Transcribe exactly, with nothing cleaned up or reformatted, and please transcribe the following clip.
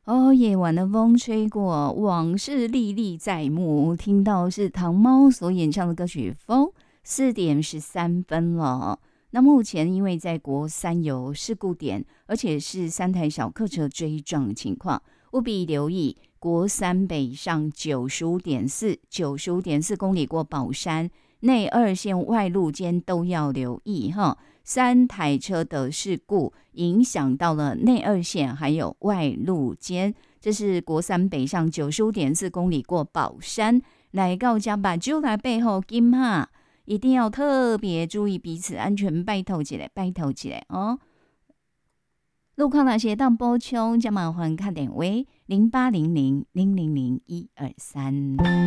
哦，夜晚的风吹过，往事历历在目。听到是唐猫所演唱的歌曲《风》，四点十三分了。那目前因为在国三有事故点，而且是三台小客车追撞情况，务必留意国三北上九十五点四、九十五点四公里过宝山内二线外路间都要留意哈。三台车的事故影响到了内二线还有外路间，这是国三北上九十五点四公里过宝山，来到家把酒来背后金哈，一定要特别注意彼此安全，拜托起来，拜托起来哦。路况那些当补充，加麻烦看点位零八零零零零零一二三。